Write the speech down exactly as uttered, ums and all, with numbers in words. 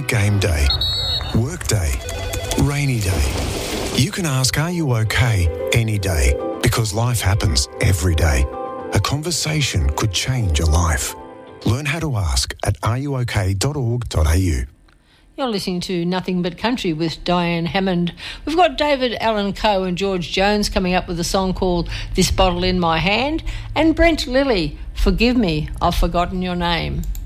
game day, work day, rainy day. You can ask, are you okay, any day, because life happens every day. A conversation could change your life. Learn how to ask at are you okay dot org dot a u. You're listening to Nothing But Country with Diane Hammond. We've got David Allen Coe and George Jones coming up with a song called This Bottle in My Hand, and Brent Lilly, Forgive Me, I've Forgotten Your Name.